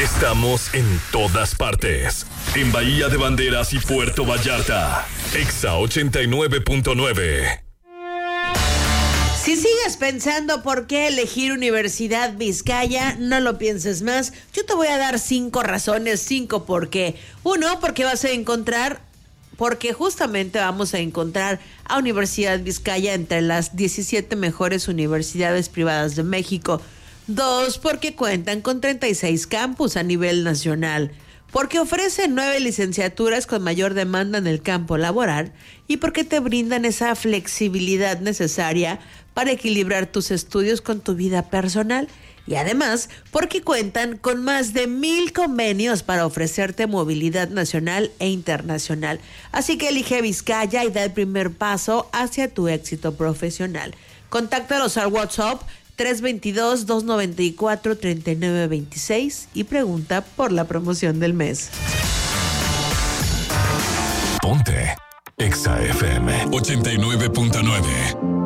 Estamos en todas partes. En Bahía de Banderas y Puerto Vallarta. Exa 89.9. Si sigues pensando por qué elegir Universidad Vizcaya, no lo pienses más. Yo te voy a dar 5 razones, 5 por qué. 1, porque porque justamente vamos a encontrar a Universidad Vizcaya entre las 17 mejores universidades privadas de México. 2, porque cuentan con 36 campus a nivel nacional. Porque ofrecen 9 licenciaturas con mayor demanda en el campo laboral y porque te brindan esa flexibilidad necesaria para equilibrar tus estudios con tu vida personal. Y además, porque cuentan con más de 1,000 convenios para ofrecerte movilidad nacional e internacional. Así que elige Vizcaya y da el primer paso hacia tu éxito profesional. Contáctalos al WhatsApp 322-294-3926 y pregunta por la promoción del mes. Ponte Exa FM 89.9.